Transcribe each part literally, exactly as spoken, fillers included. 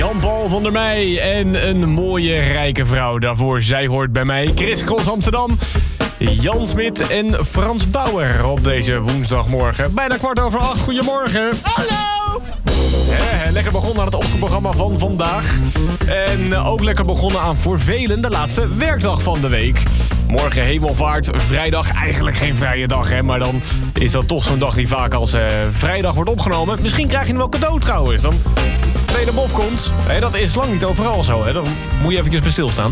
Jan-Paul van der Meij en een mooie rijke vrouw. Daarvoor zij hoort bij mij Chris Cross Amsterdam, Jan Smit en Frans Bauer op deze woensdagmorgen. Bijna kwart over acht, goedemorgen. Hallo! He, lekker begonnen aan het ochtendprogramma van vandaag. En ook lekker begonnen aan voor velen de laatste werkdag van de week. Morgen hemelvaart, vrijdag, eigenlijk geen vrije dag, hè. Maar dan is dat toch zo'n dag die vaak als uh, vrijdag wordt opgenomen. Misschien krijg je hem wel cadeau trouwens. Dan ben je de bof komt. Hey, dat is lang niet overal zo, hè. Dan moet je eventjes bij stilstaan.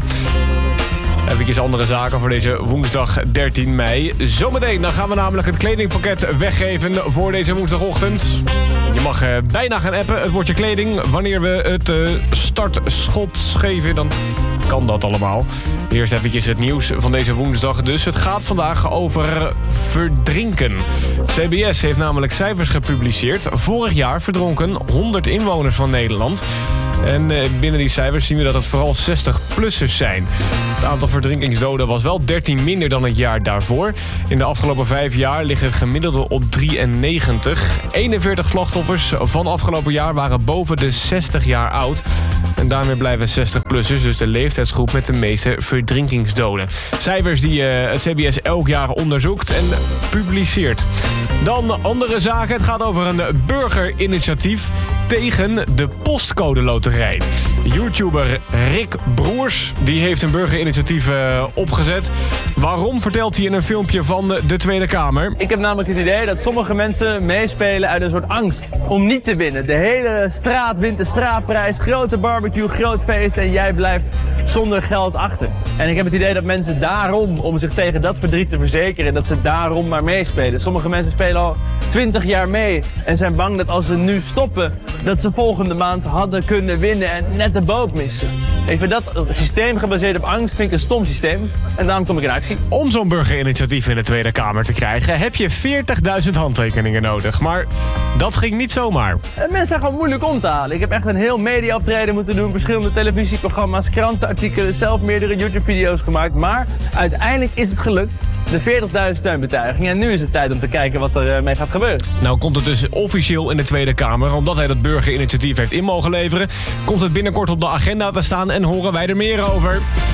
Even andere zaken voor deze woensdag dertien mei. Zometeen dan gaan we namelijk het kledingpakket weggeven voor deze woensdagochtend. Je mag uh, bijna gaan appen, het woordje kleding. Wanneer we het uh, startschot geven, dan kan dat allemaal. Eerst eventjes het nieuws van deze woensdag. Dus het gaat vandaag over verdrinken. C B S heeft namelijk cijfers gepubliceerd. Vorig jaar verdronken honderd inwoners van Nederland. En binnen die cijfers zien we dat het vooral zestig-plussers zijn. Het aantal verdrinkingsdoden was wel dertien minder dan het jaar daarvoor. In de afgelopen vijf jaar ligt het gemiddelde op drieënnegentig. eenenveertig slachtoffers van afgelopen jaar waren boven de zestig jaar oud. En daarmee blijven zestig-plussers dus de leeftijdsgroep met de meeste verdrinkingsdoden. Cijfers die uh, het C B S elk jaar onderzoekt en publiceert. Dan andere zaken. Het gaat over een burgerinitiatief tegen de postcode loterij. YouTuber Rick Broers die heeft een burgerinitiatief uh, opgezet. Waarom vertelt hij in een filmpje van de Tweede Kamer? Ik heb namelijk het idee dat sommige mensen meespelen uit een soort angst om niet te winnen. De hele straat wint de straatprijs, grote barbecue, groot feest en jij blijft zonder geld achter. En ik heb het idee dat mensen daarom, om zich tegen dat verdriet te verzekeren, dat ze daarom maar meespelen. Sommige mensen spelen al twintig jaar mee en zijn bang dat als ze nu stoppen, dat ze volgende maand hadden kunnen winnen en net de boot missen. Ik vind dat systeem gebaseerd op angst vind ik een stom systeem. En daarom kom ik in actie. Om zo'n burgerinitiatief in de Tweede Kamer te krijgen heb je veertigduizend handtekeningen nodig. Maar dat ging niet zomaar. En mensen zijn gewoon moeilijk om te halen. Ik heb echt een heel media-optreden moeten doen. Verschillende televisieprogramma's, krantenartikelen, zelf meerdere YouTube-video's gemaakt. Maar uiteindelijk is het gelukt. De veertigduizend steunbetuigingen. En nu is het tijd om te kijken wat er mee gaat gebeuren. Nou komt het dus officieel in de Tweede Kamer. Omdat hij dat burgerinitiatief heeft in mogen leveren, komt het binnenkort op de agenda te staan en horen wij er meer over.